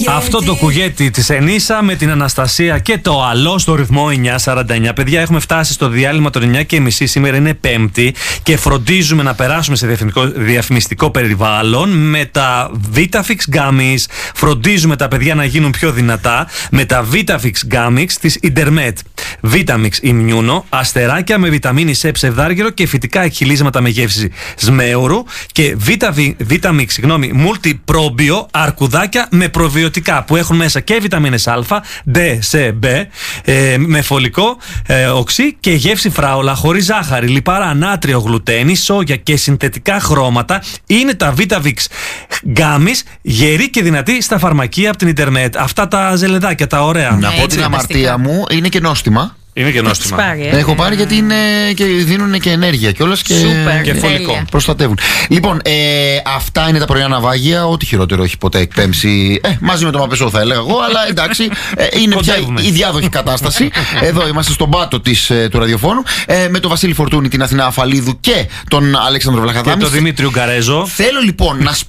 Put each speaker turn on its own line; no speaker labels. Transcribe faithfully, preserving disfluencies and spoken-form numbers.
Αυτό το κουγέτι της Ενίσα με την Αναστασία και το Αλό στο ρυθμό εννιά σαράντα εννιά. Παιδιά, έχουμε φτάσει στο διάλειμμα των εννιά και μισή. Σήμερα είναι Πέμπτη και φροντίζουμε να περάσουμε σε διαφημιστικό περιβάλλον με τα Vitafix Gummies. Φροντίζουμε τα παιδιά να γίνουν πιο δυνατά με τα Vitafix Gummies της Intermed. Vitamix Immuno, αστεράκια με βιταμίνη C, ψευδάργυρο και φυτικά εκχυλίσματα με γεύση σμέουρου και Vitamix, συγγνώμη, Multi Probio, αρκουδάκια με προβιωτικά που έχουν μέσα και βιταμίνες Α, D, C, B, ε, με φωλικό, ε, οξύ και γεύση φράουλα, χωρίς ζάχαρη, λιπαρά, νάτριο, γλουτένι, σόγια και συνθετικά χρώματα. Είναι τα Vitafix Gummies, γερή και δυνατή στα φαρμακεία από την Ιντερνετ. Αυτά τα ζελεδάκια, τα ωραία.
Να πω την αμαρτία μου, είναι και νόστιμα.
Είναι και νόστιμα.
Πάρει, ε?
Έχω πάρει γιατί είναι και δίνουν και ενέργεια κιόλας και,
και
φωλικό.
Προστατεύουν. Λοιπόν, ε, αυτά είναι τα πρωινά ναυάγια. Ό,τι χειρότερο έχει ποτέ εκπέμψει. Ε, μαζί με το Μαπεσό θα έλεγα εγώ, αλλά εντάξει, ε, είναι πια η διάδοχη κατάσταση. Εδώ είμαστε στον πάτο της, ε, του ραδιοφώνου. Ε, με τον Βασίλη Φορτούνη, την Αθηνά Αφαλίδου και τον Αλέξανδρο Βλαχαδάμη.
Και τον Δημήτριο Γκαρέζο.
Θέλω λοιπόν να